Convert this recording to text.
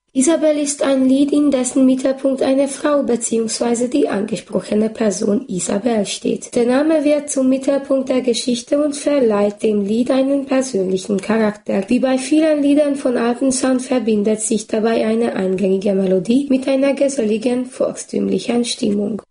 Isabel ist ein Lied, in dessen Mittelpunkt eine Frau bzw. die angesprochene Person Isabel steht. Der Name wird zum Mittelpunkt der Geschichte und verleiht dem Lied einen persönlichen Charakter. Wie bei vielen Liedern von Alpensound verbindet sich dabei eine eingängige Melodie mit einer geselligen, volkstümlichen Stimmung.